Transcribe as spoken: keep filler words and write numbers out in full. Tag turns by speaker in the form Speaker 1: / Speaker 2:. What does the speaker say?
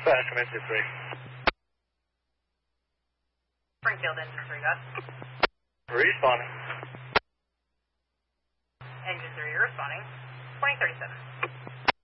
Speaker 1: Bascom, engine three.
Speaker 2: Springfield, engine three, Gus.
Speaker 1: Responding.
Speaker 2: Engine three, responding. twenty thirty-seven.